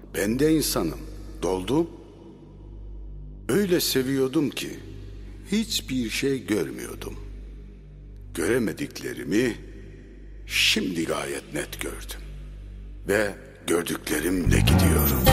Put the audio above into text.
Ben de insanım. Doldum. Öyle seviyordum ki hiçbir şey görmüyordum. Göremediklerimi şimdi gayet net gördüm. Ve gördüklerimle gidiyorum.